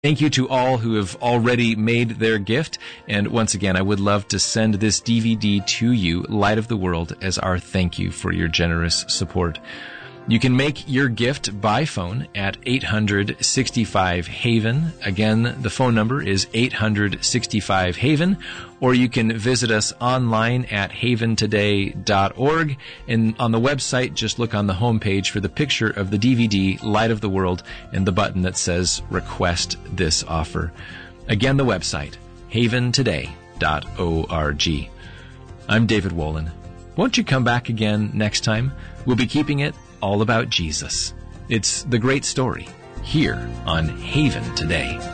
Thank you to all who have already made their gift. And once again, I would love to send this DVD to you, Light of the World, as our thank you for your generous support. You can make your gift by phone at 865-HAVEN. Again, the phone number is 865-HAVEN, or you can visit us online at haventoday.org. And on the website, just look on the homepage for the picture of the DVD, Light of the World, and the button that says Request This Offer. Again, the website, haventoday.org. I'm David Wolin. Won't you come back again next time? We'll be keeping it all about Jesus. It's the great story here on Haven Today.